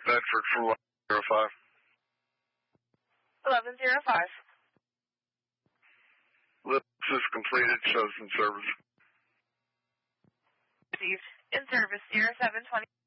Bedford for 1105. 1105. Lips is completed, shows in service. Received. In service, 0720.